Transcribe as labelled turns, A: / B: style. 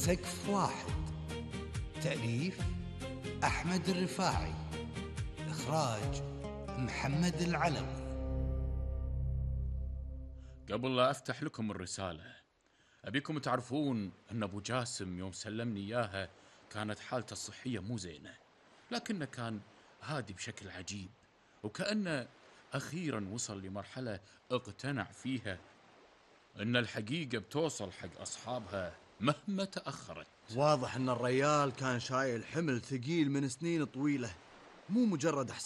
A: سقف واحد. تأليف أحمد الرفاعي. إخراج محمد العلوي.
B: قبل لا أفتح لكم الرسالة أبيكم تعرفون أن أبو جاسم يوم سلمني إياها كانت حالته الصحية مو زينة، لكنه كان هادي بشكل عجيب، وكأنه أخيرا وصل لمرحلة اقتنع فيها أن الحقيقة بتوصل حق أصحابها مهما تأخرت.
C: واضح أن الريال كان شايل حمل ثقيل من سنين طويلة، مو مجرد إحساس